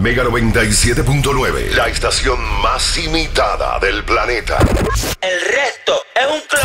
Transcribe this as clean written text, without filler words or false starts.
Mega 97.9, la estación más imitada del planeta. El resto es un